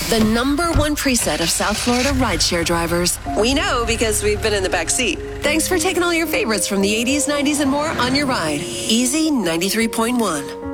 the #1 preset of South Florida rideshare drivers. We know because we've been in the back seat. Thanks for taking all your favorites from the 80s, 90s, and more on your ride. Easy 93.1.